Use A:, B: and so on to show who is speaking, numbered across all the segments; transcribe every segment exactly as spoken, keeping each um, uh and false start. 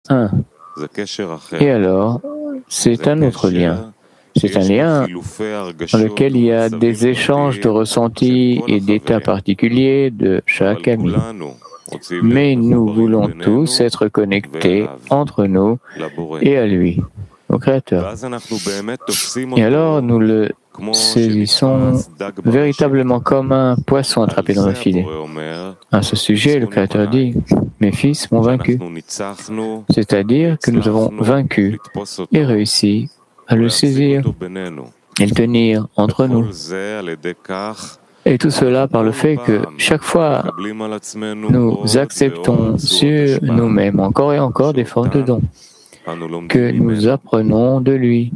A: un. Et alors, c'est un autre lien. C'est un lien dans lequel il y a des échanges de ressentis et d'états particuliers de chaque ami. Mais nous voulons tous être connectés entre nous et à lui, au Créateur. Et alors, nous le saisissons véritablement comme un poisson attrapé dans un filet. À ce sujet, le Créateur dit « Mes fils m'ont vaincu », c'est-à-dire que nous avons vaincu et réussi à le saisir et le tenir entre nous. Et tout cela par le fait que chaque fois nous acceptons sur nous-mêmes encore et encore des formes de dons que nous apprenons de lui.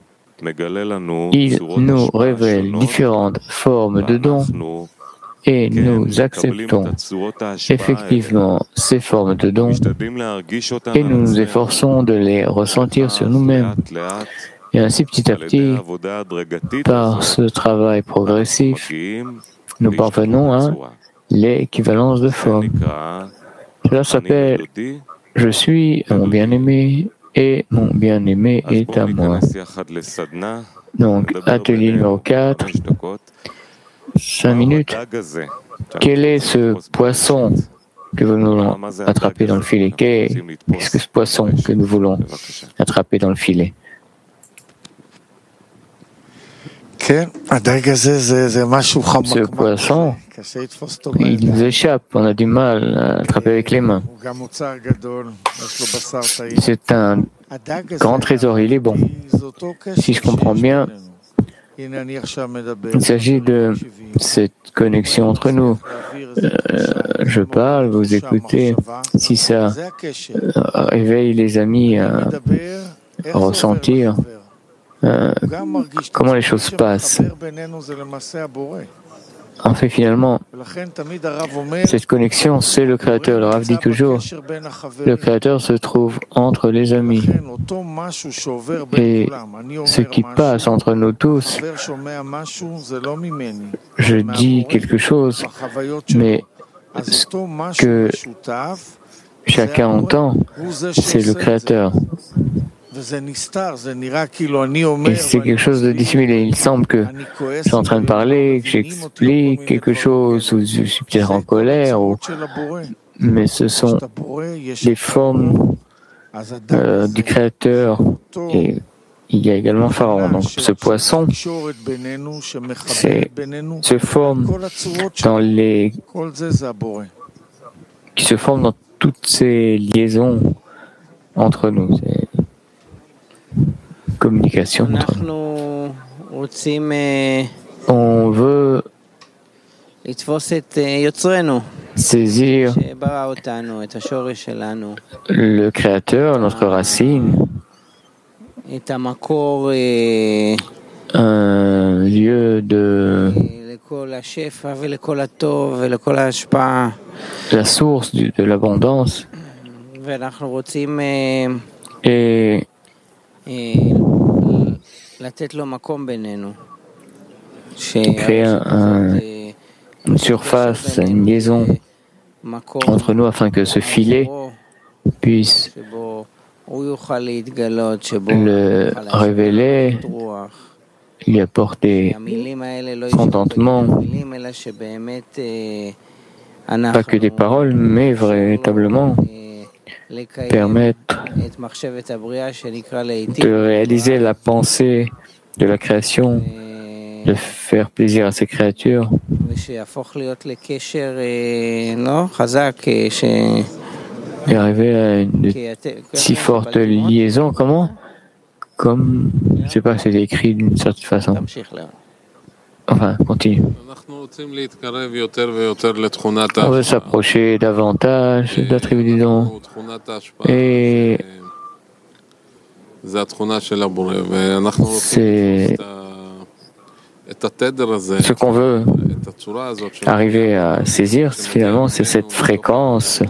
A: Il nous révèle différentes formes de dons et nous acceptons effectivement ces formes de dons et nous nous efforçons de les ressentir sur nous-mêmes. Et ainsi, petit à petit, par ce travail progressif, nous parvenons à l'équivalence de forme. Cela s'appelle « Je suis mon bien-aimé et mon bien-aimé est à moi ». Donc, atelier numéro quatre, cinq minutes. Quel est ce poisson que nous voulons attraper dans le filet? Qu'est-ce que ce poisson que nous voulons attraper dans le filet? Ce poisson, il nous échappe, on a du mal à l'attraper avec les mains. C'est un grand trésor, il est bon. Si je comprends bien, il s'agit de cette connexion entre nous. Euh, je parle, vous écoutez. Si ça euh, réveille les amis à ressentir euh, comment les choses passent. En fait, finalement, cette connexion, c'est le Créateur. Le Rav dit toujours, le Créateur se trouve entre les amis. Et ce qui passe entre nous tous, je dis quelque chose, mais ce que chacun entend, c'est le Créateur. Et c'est quelque chose de dissimulé. Il semble que je suis en train de parler, que j'explique quelque chose, ou je suis peut-être en colère, ou... mais ce sont les formes euh, du Créateur. Et il y a également Pharaon. Donc ce poisson c'est, se forme dans les... qui se forme dans toutes ces liaisons entre nous. C'est communication entre nous. On veut saisir le Créateur, notre racine, un lieu de la source de l'abondance, et créer un, un, une surface, une liaison entre nous afin que ce filet puisse le révéler, lui apporter contentement, pas que des paroles, mais véritablement permettre de réaliser la pensée de la création, de faire plaisir à ces créatures, et arriver à une si forte liaison. Comment? Comme, je ne sais pas, c'est écrit d'une certaine façon. Enfin, continue. On veut s'approcher davantage de la tribu du don. Et c'est ce qu'on veut arriver à saisir, finalement, c'est cette fréquence.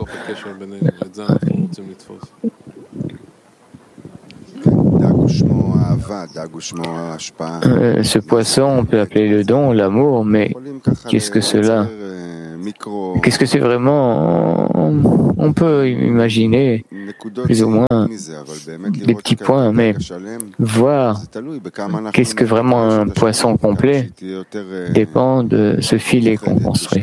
A: Euh, ce poisson, on peut l'appeler le don, l'amour, mais qu'est-ce que cela? Qu'est-ce que c'est vraiment? On peut imaginer plus ou moins des petits points, mais voir qu'est-ce que vraiment un poisson complet dépend de ce filet qu'on construit.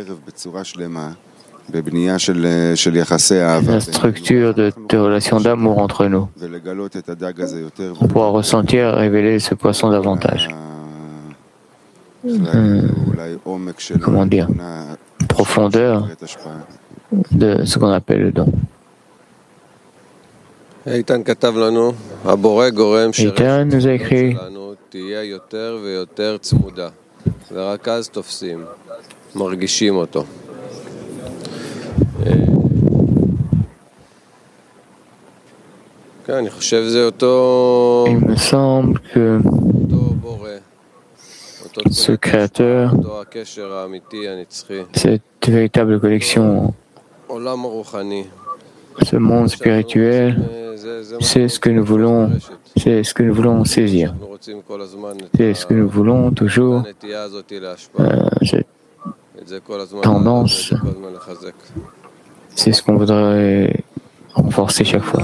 A: La structure de, de relations d'amour entre nous. On pourra ressentir, révéler ce poisson davantage. Hum, comment dire, profondeur de ce qu'on appelle le don. Eitan nous a écrit il me semble que ce créateur, cette véritable collection, ce monde spirituel, c'est ce que nous voulons, c'est ce que nous voulons saisir. C'est ce que nous voulons toujours, euh, cette tendance, c'est ce qu'on voudrait renforcer chaque fois.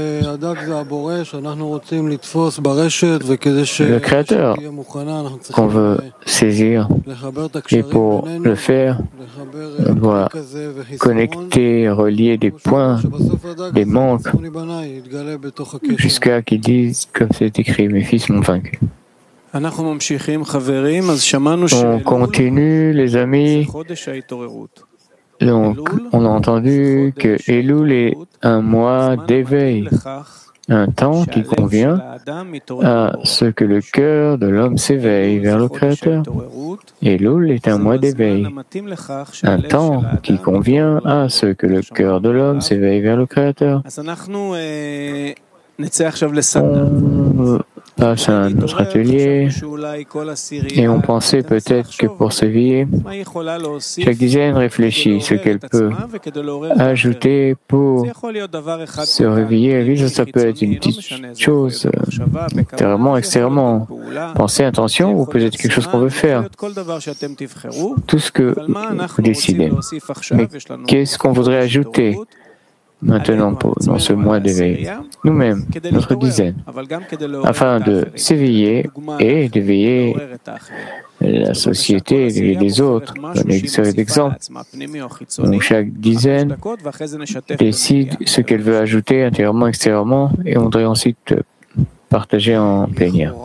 A: Le créateur qu'on veut saisir, et pour le faire, on doit connecter, relier des points, des manques, jusqu'à qu'ils disent, comme c'est écrit, mes fils m'ont vaincu. On continue, les amis. Donc, on a entendu que Elul est un mois d'éveil, un temps qui convient à ce que le cœur de l'homme s'éveille vers le Créateur. Elul est un mois d'éveil, un temps qui convient à ce que le cœur de l'homme s'éveille vers le Créateur. On passe à notre atelier et on pensait peut-être que pour s'éveiller, chaque dizaine réfléchit ce qu'elle peut ajouter pour se réveiller. Ça peut être une petite chose, vraiment extérieurement, pensée, intention, ou peut-être quelque chose qu'on veut faire. Tout ce que vous décidez. Mais qu'est-ce qu'on voudrait ajouter maintenant pour, dans ce mois d'éveil, nous-mêmes, notre dizaine, afin de s'éveiller et d'éveiller la société et les autres, donner une série d'exemples. Donc chaque dizaine décide ce qu'elle veut ajouter intérieurement, extérieurement, et on voudrait ensuite partager en plénière.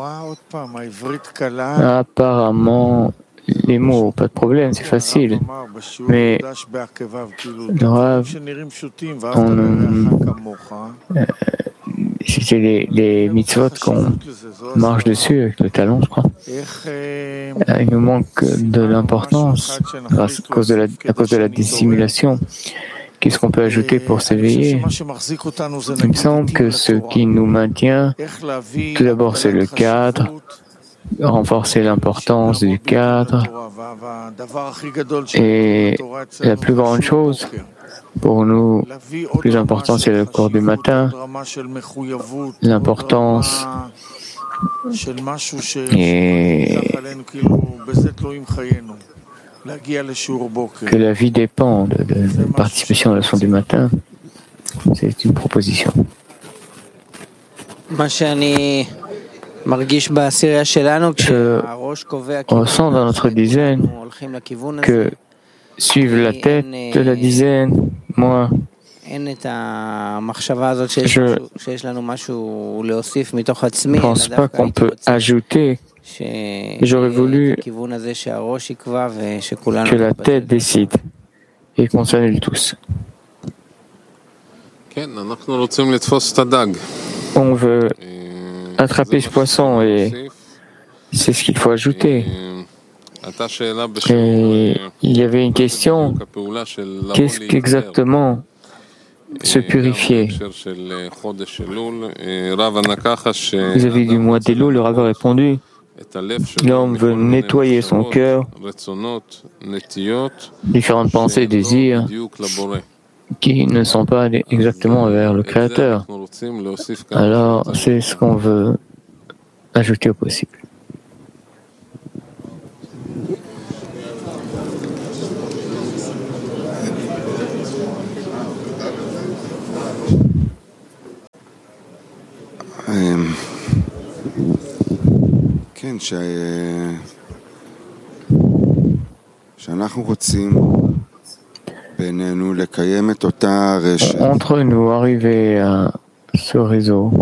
A: Apparemment, les mots, pas de problème, c'est facile. Mais le Rav, on, euh, c'était les, les mitzvot qu'on marche dessus avec le talon, je crois. Il nous manque de l'importance à cause de la, à cause de la dissimulation. Qu'est-ce qu'on peut ajouter pour s'éveiller? Il me semble que ce qui nous maintient, tout d'abord, c'est le cadre, renforcer l'importance du cadre. Et la plus grande chose pour nous, le plus important, c'est le cours du matin, l'importance et que la vie dépend de, de, de la participation à la leçon du matin. C'est une proposition. Je ressens dans notre dizaine que suivre la tête de la dizaine, moi, je ne pense pas qu'on peut ajouter. J'aurais voulu que la tête décide et qu'on s'annule tous. On veut attraper ce poisson et c'est ce qu'il faut ajouter. Et il y avait une question, qu'est-ce qu'exactement se purifier? Vis-à-vis du mois d'Elul, le Rav a répondu, l'homme veut nettoyer son cœur, différentes pensées, désirs, qui ne sont pas exactement vers le Créateur. Alors, c'est ce qu'on veut ajouter au possible. Entre nous, arriver à ce réseau,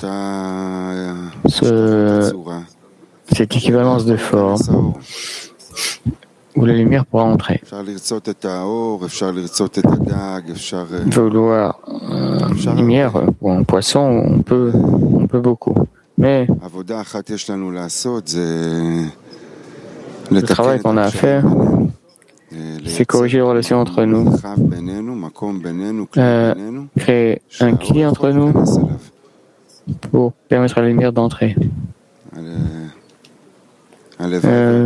A: ce, cette équivalence de forme, où la lumière pourra entrer. Vouloir euh, une lumière ou un poisson, on peut, on peut beaucoup. Mais le travail qu'on a à faire, c'est corriger les relations entre nous, euh, créer un cli entre nous pour permettre à la lumière d'entrer. Euh,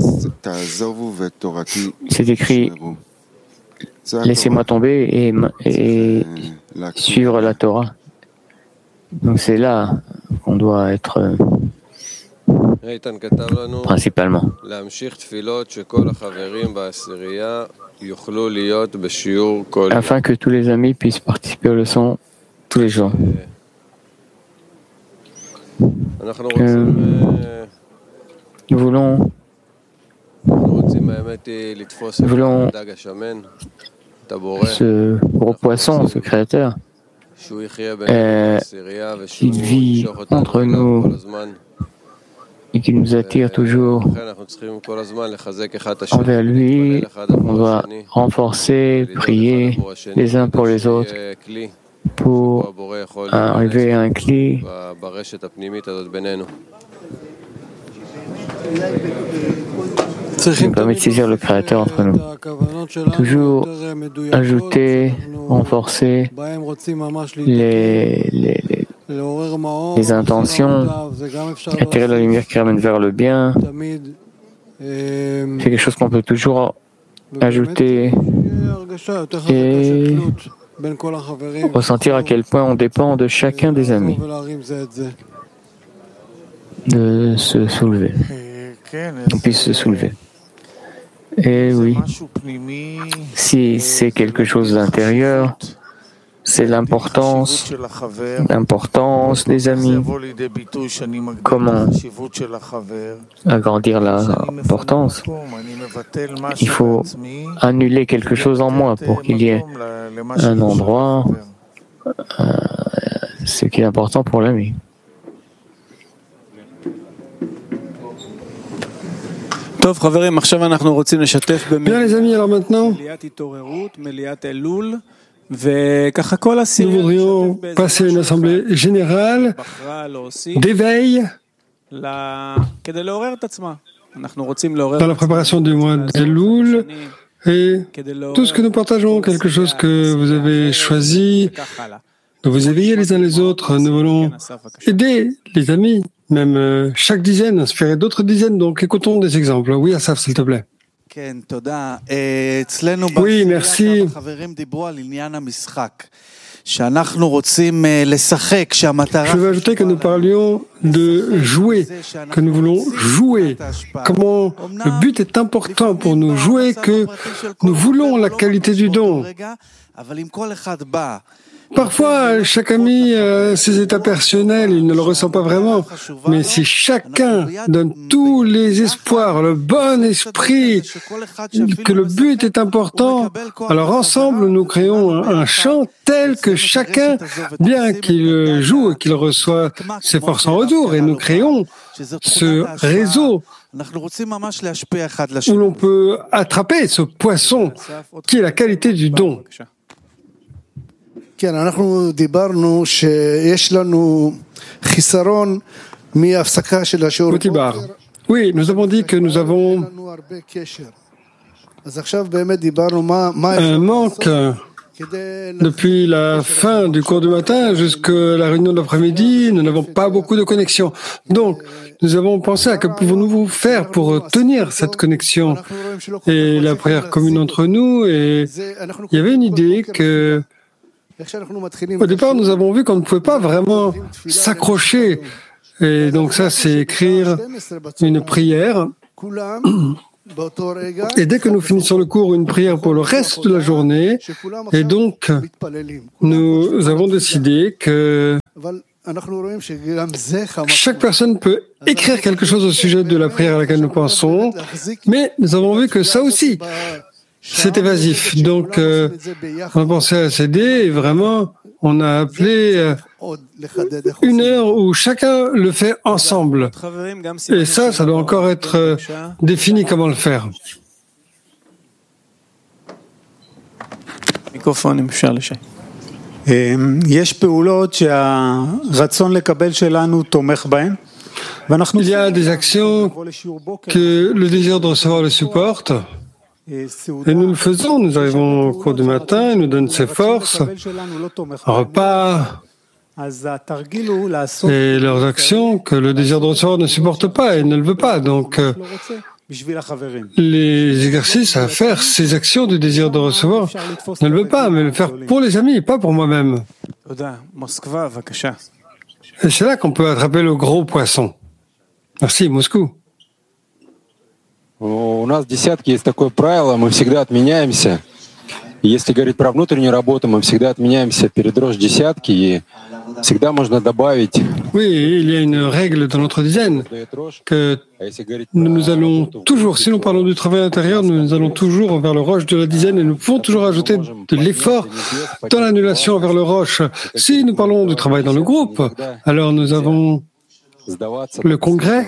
A: c'est écrit « Laissez-moi tomber et, et suivre la Torah ». Donc c'est là qu'on doit être principalement. Afin que tous les amis puissent participer aux leçons tous les jours. Euh, nous voulons, nous voulons ce gros poisson, ce créateur, euh, qui vit entre nous et qui nous attire toujours envers lui. On doit renforcer, prier les uns pour les autres pour arriver à un cli qui permet de saisir le Créateur entre nous. Toujours ajouter, renforcer les, les, les, les intentions, attirer la lumière qui ramène vers le bien. C'est quelque chose qu'on peut toujours ajouter et ressentir à quel point on dépend de chacun des amis, de se soulever, on puisse se soulever. Et oui, si c'est quelque chose d'intérieur, c'est l'importance, l'importance des amis. Comment agrandir l'importance? Il faut annuler quelque chose en moi pour qu'il y ait un endroit, euh, ce qui est important pour l'ami.
B: Bien les amis, alors maintenant, nous voudrions passer à une assemblée générale d'éveil dans la préparation du mois d'Elul et tout ce que nous partageons, quelque chose que vous avez choisi de vous éveiller les uns les autres. Nous voulons aider les amis, même euh, chaque dizaine, inspirer d'autres dizaines. Donc écoutons des exemples. Oui, Asaf, s'il te plaît. Oui, merci. Je veux ajouter que nous parlions de jouer, que nous voulons jouer. Comment le but est important pour nous jouer, que nous voulons la qualité du don. Parfois, chaque ami a ses états personnels, il ne le ressent pas vraiment. Mais si chacun donne tous les espoirs, le bon esprit, que le but est important, alors ensemble, nous créons un chant tel que chacun, bien qu'il joue et qu'il reçoit ses forces en retour, et nous créons ce réseau où l'on peut attraper ce poisson qui est la qualité du don. Motibar. Oui, nous avons dit que nous avons un manque depuis la fin du cours du matin jusqu'à la réunion de l'après-midi. Nous n'avons pas beaucoup de connexion. Donc, nous avons pensé à que pouvons-nous faire pour tenir cette connexion et la prière commune entre nous. Et il y avait une idée que au départ, nous avons vu qu'on ne pouvait pas vraiment s'accrocher. Et donc ça, c'est écrire une prière. Et dès que nous finissons le cours, une prière pour le reste de la journée. Et donc, nous avons décidé que Chaque personne peut écrire quelque chose au sujet de la prière à laquelle nous pensons, mais nous avons vu que ça aussi, c'est évasif. Donc, euh, on a pensé à C D et vraiment, on a appelé euh, une heure où chacun le fait ensemble. Et ça, ça doit encore être euh, défini comment le faire.
C: מיקרופונים, אפשר לשי. יש פעולות שהרצון לקבל שלנו תומך בהן.
B: Il y a des actions que le désir de recevoir le supporte. Et nous le faisons, nous arrivons au cours du matin, il nous donne ses forces, un repas, et leurs actions que le désir de recevoir ne supporte pas et ne le veut pas. Donc, les exercices à faire, ces actions du désir de recevoir, ne le veut pas, mais le faire pour les amis, pas pour moi-même. Et c'est là qu'on peut attraper le gros poisson. Merci, Moscou.
D: У нас в десятке есть такое правило, мы всегда отменяемся. Если говорить про внутреннюю работу, мы всегда отменяемся перед рош десятки, и всегда можно добавить.
B: Oui, il y a une règle dans notre dizaine que nous, nous allons toujours, si nous parlons du travail intérieur, nous, nous allons toujours vers le roche de la dizaine et nous pouvons toujours ajouter de l'effort dans l'annulation vers le roche. Si nous parlons du travail dans le groupe, alors nous avons le congrès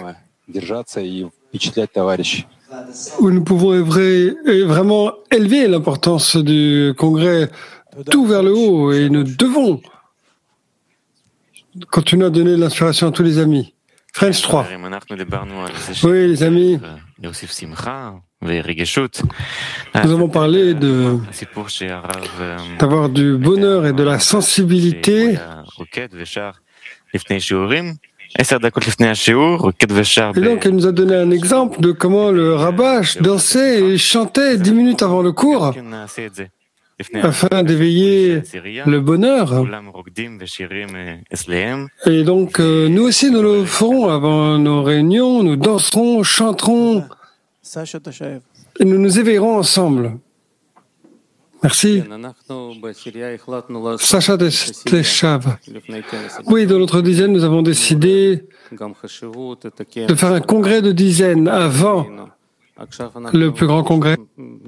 B: où nous pouvons vraiment élever l'importance du congrès tout vers le haut et nous devons continuer à donner de l'inspiration à tous les amis. French trois. Oui, les amis. Nous avons parlé de, d'avoir du bonheur et de la sensibilité. Et donc, elle nous a donné un exemple de comment le Rabash dansait et chantait dix minutes avant le cours afin d'éveiller le bonheur. Et donc, euh, nous aussi, nous le ferons avant nos réunions, nous danserons, chanterons et nous nous éveillerons ensemble. Merci. Sacha Teshav. Oui, dans notre dizaine, nous avons décidé de faire un congrès de dizaines avant le plus grand congrès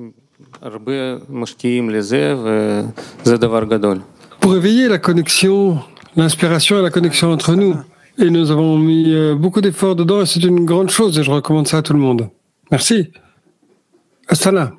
B: pour éveiller la connexion, l'inspiration et la connexion entre nous. Et nous avons mis beaucoup d'efforts dedans et c'est une grande chose et je recommande ça à tout le monde. Merci. Astana.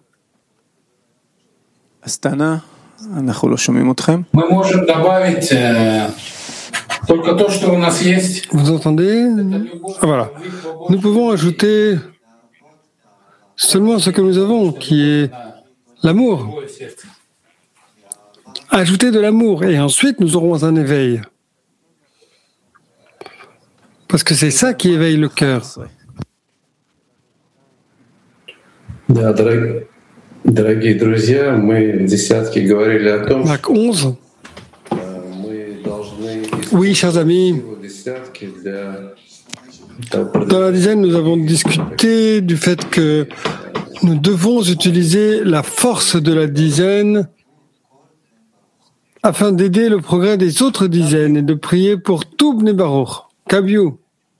C: Astana, אנחנו לא שומעים אתכם.
E: Мы можем добавить только то, что у нас есть.
B: Vous entendez? Ah, voilà. Nous pouvons ajouter seulement ce que nous avons, qui est l'amour. Ajouter de l'amour et ensuite nous aurons un éveil. Parce que c'est ça qui éveille le cœur.
E: Да, дорогие. Дорогие друзья, мы в десятке говорили о том,
B: что мы должны oui, chers amis, dans la dizaine, nous avons discuté du fait que nous devons utiliser la force de la dizaine afin d'aider le progrès des autres dizaines et de prier pour tout Bnei Baruch. Kabiou.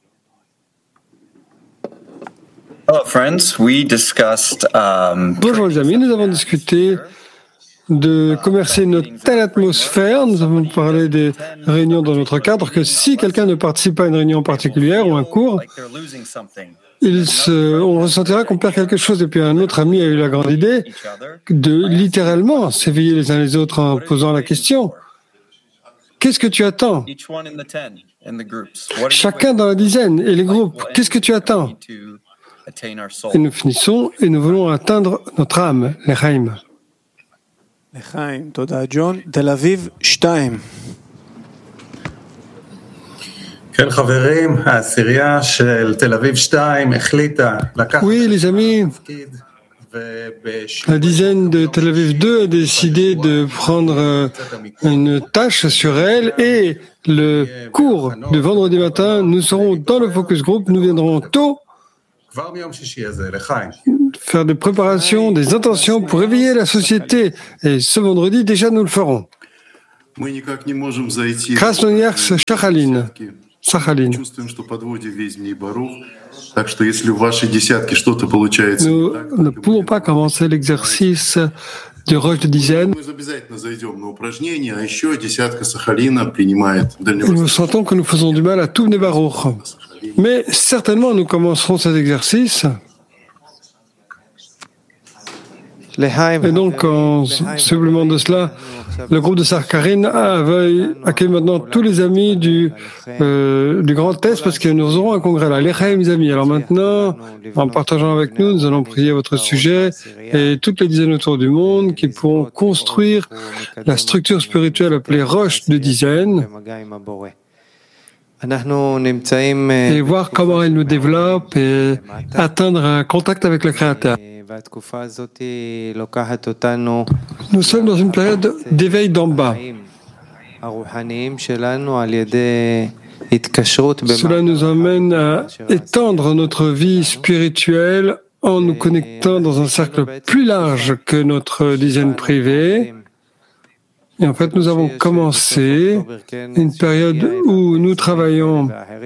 F: Hello, friends. We discussed, um,
B: Bonjour les amis, nous avons discuté de commercer une telle atmosphère, nous avons parlé des réunions dans notre cadre, que si quelqu'un ne participe pas à une réunion particulière ou un cours, il se, on ressentira qu'on perd quelque chose. Et puis un autre ami a eu la grande idée de littéralement s'éveiller les uns les autres en posant la question. Qu'est-ce que tu attends? Chacun dans la dizaine et les groupes, qu'est-ce que tu attends? Et nous finissons et nous voulons atteindre notre âme, l'Echaim.
C: L'Echaim, Toda John, Tel Aviv deux.
B: Oui, les amis, la dizaine de Tel Aviv deux a décidé de prendre une tâche sur elle et le cours de vendredi matin, nous serons dans le focus group, nous viendrons tôt faire des préparations, des intentions pour éveiller la société. Et ce vendredi, déjà, nous le ferons. Krasnoyarsk, Sakhaline. Sakhaline. Nous ne pouvons pas commencer l'exercice du rush de dizaine. Nous sentons que nous faisons du mal à tout Baruch. Mais certainement, nous commencerons cet exercice. Et donc, en supplément de cela, le groupe de Sakhaline veuille accueillir maintenant tous les amis du, euh, du Grand Est parce que nous aurons un congrès là. L'Echaim, mes amis. Alors maintenant, en partageant avec nous, nous allons prier votre sujet et toutes les dizaines autour du monde qui pourront construire la structure spirituelle appelée roche de dizaines et voir comment elle nous développe et atteindre un contact avec le Créateur. Nous sommes dans une période d'éveil d'en bas. Cela nous amène à étendre notre vie spirituelle en nous connectant dans un cercle plus large que notre dizaine privée. Et en fait, nous avons commencé une période où nous travaillons.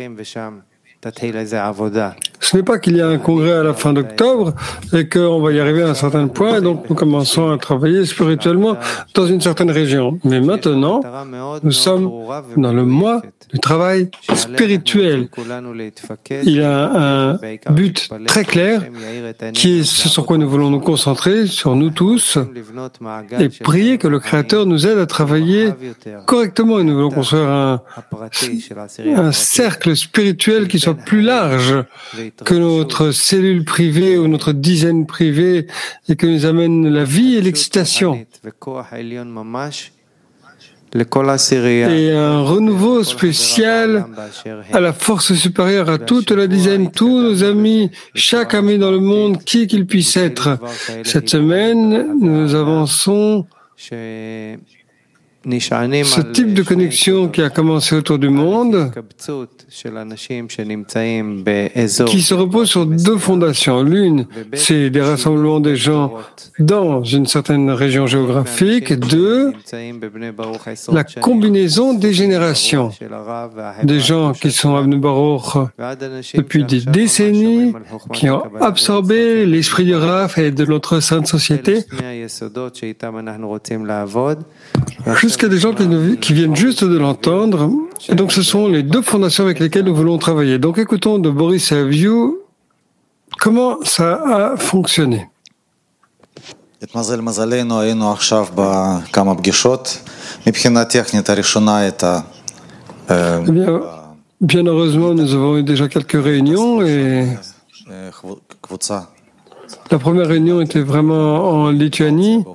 B: Ce n'est pas qu'il y a un congrès à la fin d'octobre et qu'on va y arriver à un certain point, et donc nous commençons à travailler spirituellement dans une certaine région. Mais maintenant, nous sommes dans le mois du travail spirituel. Il y a un but très clair qui est ce sur quoi nous voulons nous concentrer, sur nous tous, et prier que le Créateur nous aide à travailler correctement. Et nous voulons construire un, un cercle spirituel qui soit plus large que notre cellule privée ou notre dizaine privée et que nous amène la vie et l'excitation. Et un renouveau spécial à la force supérieure à toute la dizaine, tous nos amis, chaque ami dans le monde, qui qu'il puisse être. Cette semaine, nous avançons ce type de connexion qui a commencé autour du monde, qui se repose sur deux fondations. L'une, c'est des rassemblements des gens dans une certaine région géographique. Deux, la combinaison des générations. Des gens qui sont à Bnei Baruch depuis des décennies, qui ont absorbé l'esprit du Rav et de notre sainte société, jusqu'à des gens qui, nous, qui viennent juste de l'entendre. Et donc, ce sont les deux fondations avec lesquelles nous voulons travailler. Donc, écoutons de Boris Saviou comment ça a fonctionné. Eh bien, bien heureusement, nous avons eu déjà quelques réunions et la première réunion était vraiment en Lituanie.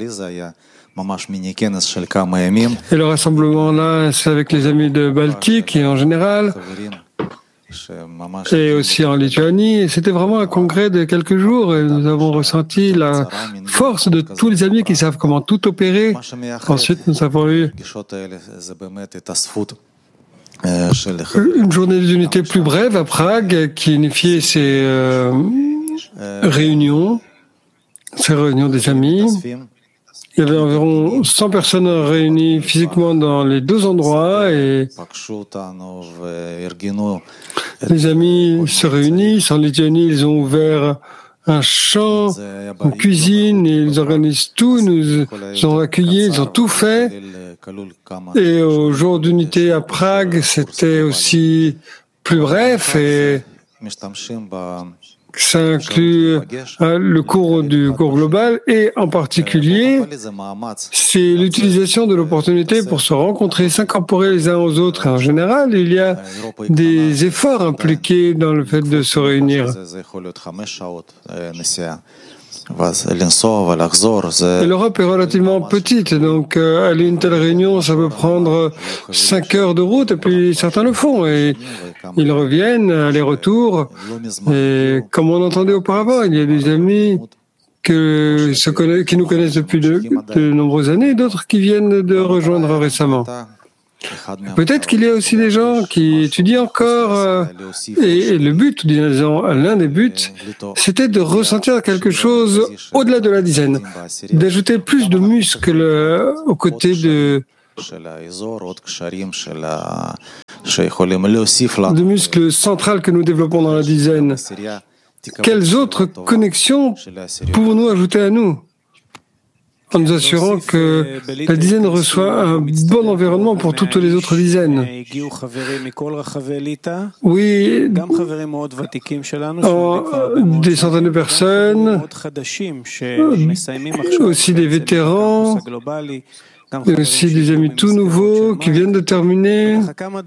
B: Et le rassemblement là, c'est avec les amis de Baltique et en général, et aussi en Lituanie. Et c'était vraiment un congrès de quelques jours et nous avons ressenti la force de tous les amis qui savent comment tout opérer. Ensuite, nous avons eu une journée d'unité plus brève à Prague qui unifiait ces euh, réunions, ces réunions des amis. Il y avait environ cent personnes réunies physiquement dans les deux endroits et les amis se réunissent. En Lituanie, ils ont ouvert un champ, une cuisine, et ils organisent tout, ils nous ont accueillis, ils ont tout fait. Et au jour d'unité à Prague, c'était aussi plus bref et ça inclut euh, le cours du cours global et en particulier, c'est l'utilisation de l'opportunité pour se rencontrer, s'incorporer les uns aux autres. Et en général, il y a des efforts impliqués dans le fait de se réunir. Et l'Europe est relativement petite, donc euh, aller à une telle réunion, ça peut prendre cinq heures de route, et puis certains le font, et ils reviennent, aller-retour, et comme on entendait auparavant, il y a des amis que se connaissent, qui nous connaissent depuis de, de nombreuses années, et d'autres qui viennent de rejoindre récemment. Peut-être qu'il y a aussi des gens qui étudient encore, euh, et, et le but, disons, l'un des buts, c'était de ressentir quelque chose au-delà de la dizaine, d'ajouter plus de muscles aux côtés de, de muscles centrales que nous développons dans la dizaine. Quelles autres connexions pouvons-nous ajouter à nous, en nous assurant que la dizaine reçoit un bon environnement pour toutes les autres dizaines? Oui, en, des centaines de personnes, aussi des vétérans, et aussi des amis tout nouveaux qui viennent de terminer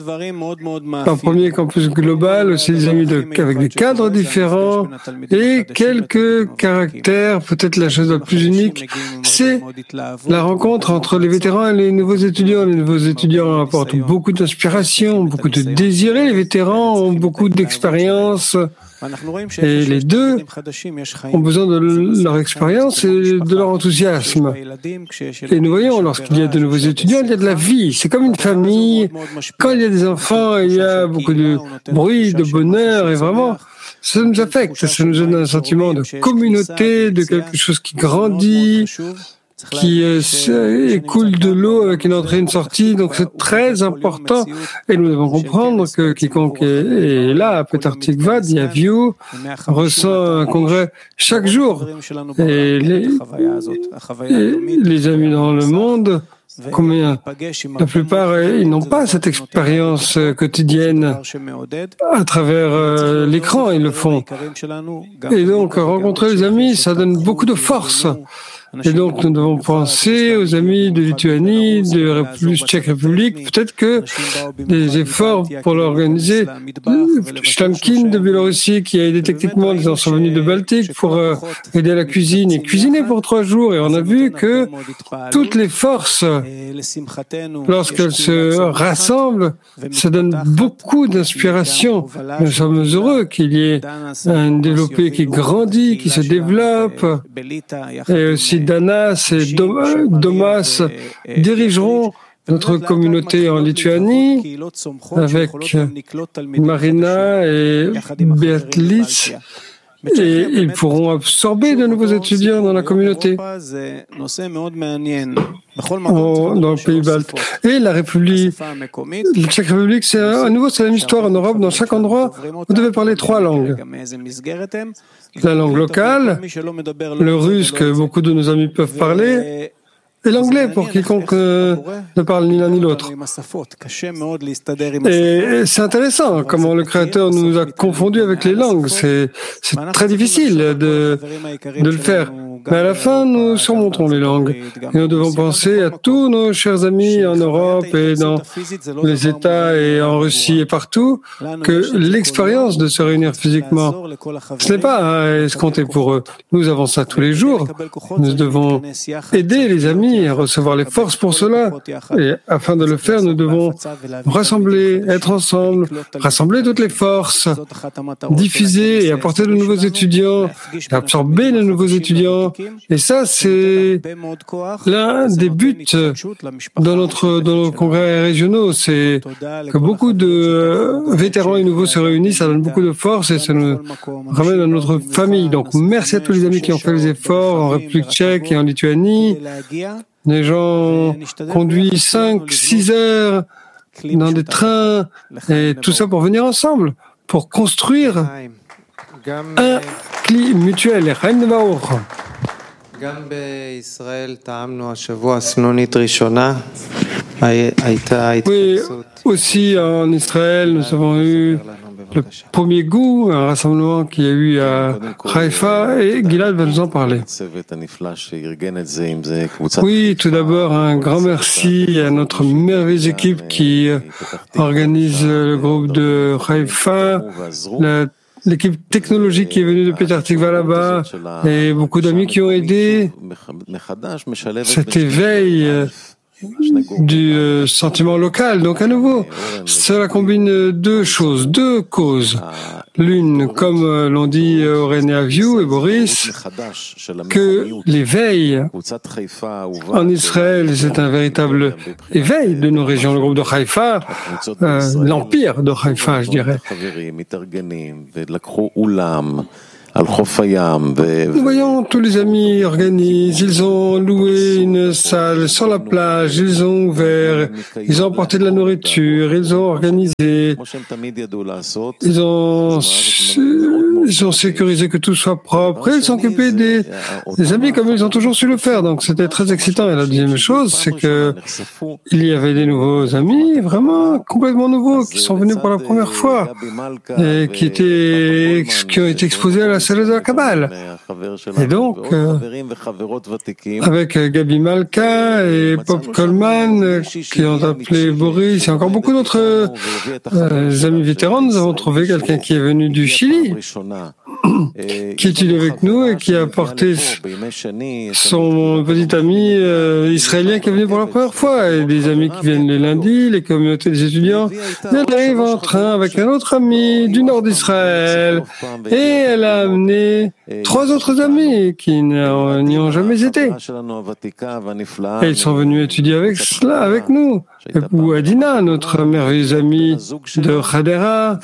B: un premier campus global, aussi des amis de, avec des cadres différents et quelques caractères. Peut-être la chose la plus unique, c'est la rencontre entre les vétérans et les nouveaux étudiants. Les nouveaux étudiants apportent beaucoup d'inspiration, beaucoup de désir, et les vétérans ont beaucoup d'expérience. Et les deux ont besoin de leur expérience et de leur enthousiasme. Et nous voyons, lorsqu'il y a de nouveaux étudiants, il y a de la vie. C'est comme une famille. Quand il y a des enfants, il y a beaucoup de bruit, de bonheur, et vraiment, ça nous affecte. Ça nous donne un sentiment de communauté, de quelque chose qui grandit, qui euh, écoule de l'eau avec une entrée et une sortie. Donc c'est très important. Et nous devons comprendre que quiconque est, est là, à Petar Tikva, Diaview, ressent un congrès chaque jour. Et les, et les amis dans le monde, combien? La plupart, ils n'ont pas cette expérience quotidienne à travers euh, l'écran, ils le font. Et donc, rencontrer les amis, ça donne beaucoup de force. Et donc, nous devons penser aux amis de Lituanie, de République, Tchèque République. Peut-être que des efforts pour l'organiser. Shlamkin de Biélorussie, qui a aidé techniquement, des gens sont venus de Baltique pour euh, aider à la cuisine et cuisiner pour trois jours. Et on a vu que toutes les forces, lorsqu'elles se rassemblent, ça donne beaucoup d'inspiration. Nous sommes heureux qu'il y ait un développé qui grandit, qui se développe, et aussi Danas et Domas dirigeront notre communauté en Lituanie avec Marina et Beatlitz, et ils pourront absorber de nouveaux étudiants dans la communauté dans le pays balte. Et la République, la Tchèque République, c'est à nouveau c'est la même histoire en Europe. Dans chaque endroit, vous devez parler trois langues. La langue locale, le russe que beaucoup de nos amis peuvent parler, et l'anglais pour quiconque euh, ne parle ni l'un ni l'autre. Et c'est intéressant comment le Créateur nous a confondus avec les langues. C'est, c'est très difficile de, de le faire. Mais à la fin, nous surmontons les langues. Et nous devons penser à tous nos chers amis en Europe et dans les États et en Russie et partout, que l'expérience de se réunir physiquement, ce n'est pas à escompter pour eux. Nous avons ça tous les jours. Nous devons aider les amis à recevoir les forces pour cela. Et afin de le faire, nous devons rassembler, être ensemble, rassembler toutes les forces, diffuser et apporter de nouveaux étudiants, absorber de nouveaux étudiants. Et ça, c'est l'un des buts dans notre dans nos congrès régionaux, c'est que beaucoup de vétérans et nouveaux se réunissent, ça donne beaucoup de force et ça nous ramène à notre famille. Donc, merci à tous les amis qui ont fait les efforts en République tchèque et en Lituanie. Les gens conduisent cinq, six heures dans des trains et tout ça pour venir ensemble, pour construire un cli mutuel. Et Chaim Nevaor. Oui, aussi en Israël, nous avons eu le premier goût, un rassemblement qu'il y a eu à Haïfa, et Gilad va nous en parler. Oui, tout d'abord, un grand merci à notre merveilleuse équipe qui organise le groupe de Haïfa, la l'équipe technologique qui est venue de Petar Tikva là-bas et beaucoup d'amis qui ont aidé cet éveil du euh, sentiment local. Donc à nouveau, cela combine deux choses, deux causes. L'une, comme euh, l'ont dit Oren Aviou et Boris, que l'éveil en Israël, c'est un véritable éveil de nos régions. Le groupe de Haïfa, euh, l'empire de Haïfa, je dirais. Nous voyons tous les amis organisent, ils ont loué une salle sur la plage, ils ont ouvert, ils ont apporté de la nourriture, ils ont organisé, ils ont, ils ont sécurisé que tout soit propre, et ils sont occupés des, des amis comme ils ont toujours su le faire, donc c'était très excitant. Et la deuxième chose, c'est que il y avait des nouveaux amis, vraiment complètement nouveaux, qui sont venus pour la première fois, et qui étaient, qui ont été exposés à la salle de la Kabbale. Et donc, euh, avec Gabi Malka et Pop Coleman, euh, qui ont appelé Boris, et encore beaucoup d'autres euh, amis vétérans, nous avons trouvé quelqu'un qui est venu du Chili, qui étudie avec nous et qui a apporté son petit ami euh, israélien qui est venu pour la première fois, et des amis qui viennent les lundis, les communautés des étudiants. Elle arrive en train avec un autre ami du nord d'Israël, et elle a amené trois autres amis qui n'y ont jamais été. Et ils sont venus étudier avec cela, avec nous. Ou Adina, notre merveilleuse amie de Hadera.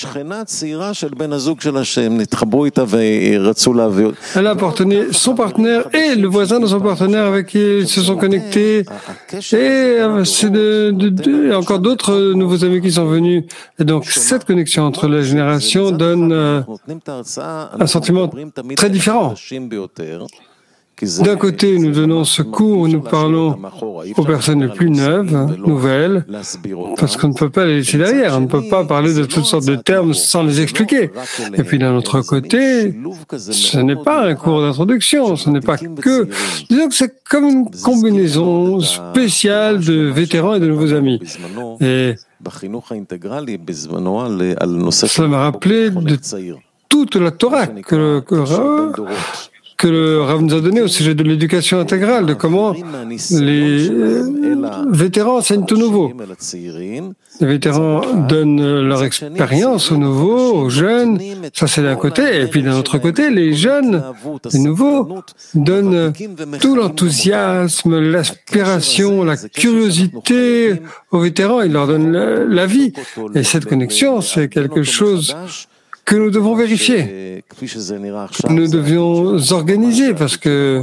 B: Elle a appartenu son partenaire et le voisin de son partenaire avec qui ils se sont connectés. Et c'est de, de, de, et encore d'autres nouveaux amis qui sont venus. Et donc, cette connexion entre les générations donne euh, un sentiment très différent. D'un côté, nous donnons ce cours où nous parlons aux personnes les plus neuves, nouvelles, parce qu'on ne peut pas les laisser derrière, on ne peut pas parler de toutes sortes de termes sans les expliquer. Et puis d'un autre côté, ce n'est pas un cours d'introduction, ce n'est pas que... Disons que c'est comme une combinaison spéciale de vétérans et de nouveaux amis. Et cela m'a rappelé de toute la Torah que... que que le Rav nous a donné au sujet de l'éducation intégrale, de comment les vétérans enseignent aux nouveaux. Les vétérans donnent leur expérience aux nouveaux, aux jeunes, ça c'est d'un côté, et puis d'un autre côté, les jeunes, les nouveaux, donnent tout l'enthousiasme, l'aspiration, la curiosité aux vétérans, ils leur donnent la, la vie. Et cette connexion, c'est quelque chose que nous devons vérifier. Nous devions organiser parce que,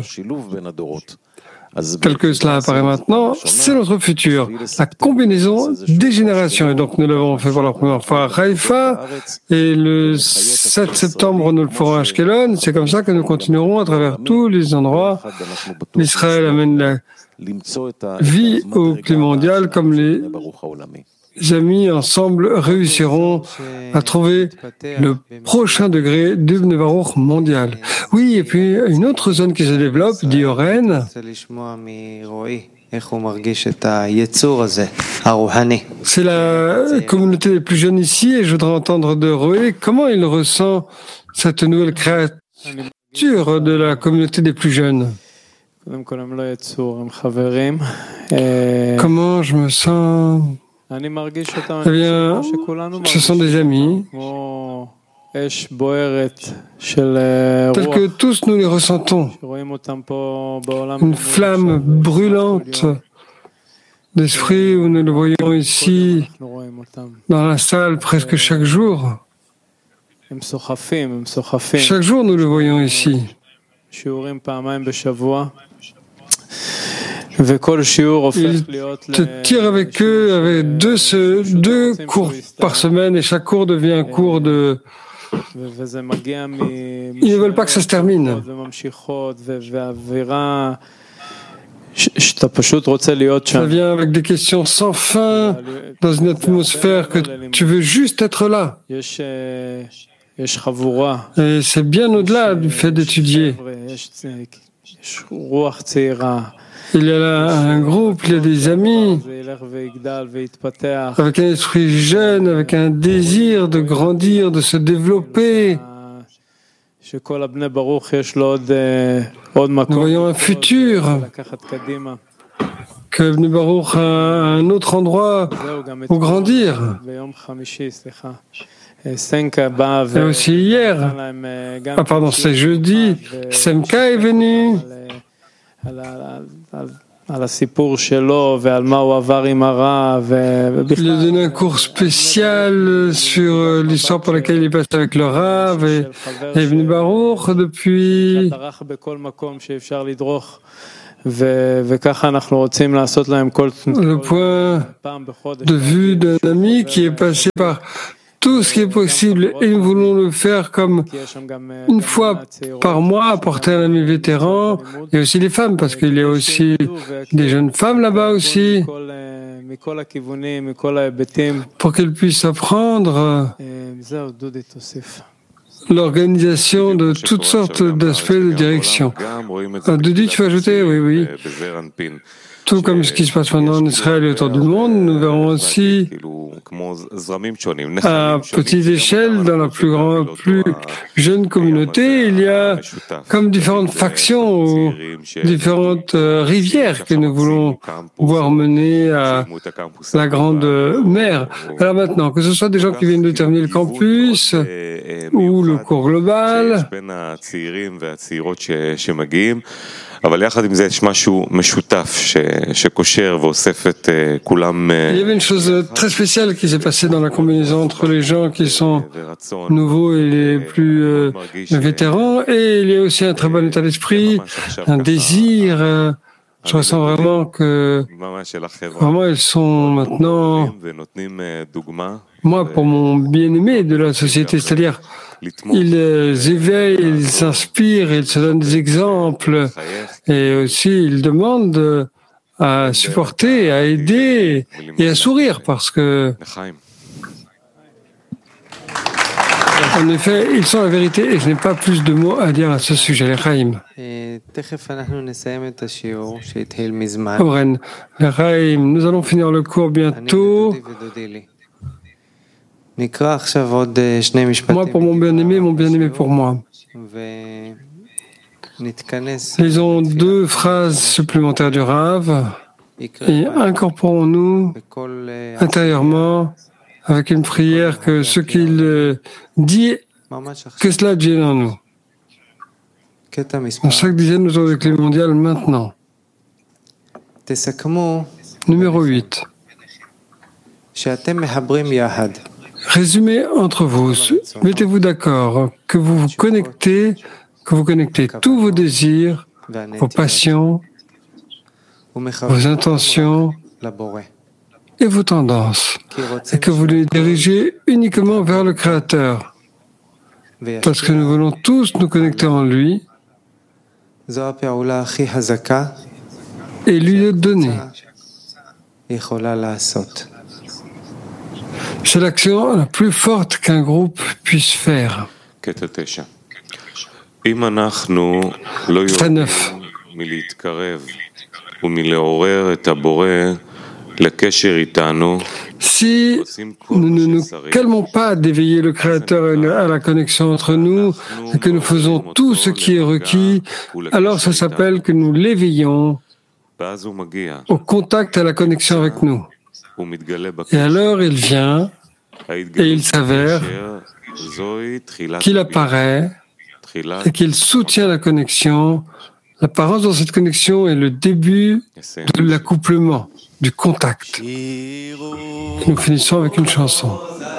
B: tel que cela apparaît maintenant, c'est notre futur, la combinaison des générations. Et donc nous l'avons fait pour la première fois à Haïfa, et le sept septembre nous le ferons à Ashkelon. C'est comme ça que nous continuerons à travers tous les endroits. L'Israël amène la vie au pli mondial comme les Les amis ensemble réussiront à trouver le prochain degré du Bnei Baruch mondial. Oui, et puis une autre zone qui se développe, dit Oren, c'est la communauté des plus jeunes ici, et je voudrais entendre de Roé comment il ressent cette nouvelle créature de la communauté des plus jeunes. Comment je me sens? Eh bien, ce sont des amis, tels que tous nous les ressentons. Une flamme brûlante d'esprit où nous le voyons ici, dans la salle, presque chaque jour. Chaque jour, nous le voyons ici. Ils te tirent avec eux avec deux, deux cours par semaine, et chaque cours devient un cours de... Ils ne veulent pas que ça se termine. Ça vient avec des questions sans fin, dans une atmosphère que tu veux juste être là. Et c'est bien au-delà du fait d'étudier. Il y a là un groupe, il y a des amis, avec un esprit jeune, avec un désir de grandir, de se développer. Nous voyons un futur, que Bnei Baruch a un autre endroit où grandir. Et aussi hier, ah pardon, c'est jeudi, Semka est venu Il a donné un cours spécial sur l'histoire par laquelle il est passé avec le Rav et Ibn Baruch depuis. Le point de vue d'un ami qui est passé par tout ce qui est possible et nous voulons le faire comme une fois par mois, apporter un ami vétéran et aussi les femmes parce qu'il y a aussi des jeunes femmes là-bas aussi pour qu'elles puissent apprendre l'organisation de toutes sortes d'aspects de direction. Dudi, tu veux ajouter? Oui, oui. Tout comme ce qui se passe maintenant en Israël et autour du monde, nous verrons aussi à petite échelle, dans la plus grande, plus jeune communauté, il y a comme différentes factions ou différentes rivières que nous voulons voir mener à la grande mer. Alors maintenant, que ce soit des gens qui viennent de terminer le campus ou le cours global,
G: אבל יחד עם זה יש משהו משותף שקושר ואוסף את כולם.
B: Il y avait une chose très spéciale qui s'est passée dans la combinaison entre les gens qui sont nouveaux et les plus euh, vétérans, et il y a aussi un très bon état d'esprit, un désir. Euh, je ressens vraiment que vraiment ils sont maintenant, moi pour mon bien-aimé de la société, c'est-à-dire ils éveillent, ils s'inspirent, ils se donnent des exemples et aussi ils demandent à supporter, à aider et à sourire parce que en effet, ils sont la vérité et je n'ai pas plus de mots à dire à ce sujet, les Chaim. Oren, les Chaim, nous allons finir le cours bientôt. Moi pour mon bien-aimé, mon bien-aimé pour moi. Lisons deux phrases supplémentaires du Rav et incorporons-nous intérieurement avec une prière que ce qu'il dit, que cela devienne en nous. Dans chaque dizaine autour du climat mondial maintenant. Numéro huit. Résumez entre vous, mettez-vous d'accord, que vous vous connectez, que vous connectez tous vos désirs, vos passions, vos intentions et vos tendances, et que vous les dirigez uniquement vers le Créateur, parce que nous voulons tous nous connecter en lui et lui le donner. C'est l'action la plus forte qu'un groupe puisse faire. neuf. Si nous ne nous calmons pas d'éveiller le Créateur à la connexion entre nous et que nous faisons tout ce qui est requis, alors ça s'appelle que nous l'éveillons au contact à la connexion avec nous. Et alors il vient et il s'avère qu'il apparaît et qu'il soutient la connexion. L'apparence dans cette connexion est le début de l'accouplement, du contact. Nous finissons avec une chanson.